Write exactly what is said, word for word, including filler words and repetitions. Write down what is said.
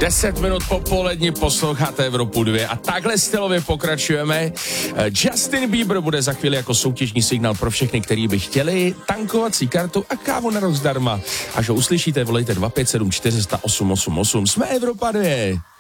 deset minut po poledni posloucháte Evropu dva a takhle stylově pokračujeme. Justin Bieber bude za chvíli jako soutěžní signál pro všechny, kteří by chtěli tankovací kartu a kávu na rok zdarma. Až ho uslyšíte, volejte dva pět sedm čtyři nula osm osm osm. Jsme Evropa dva.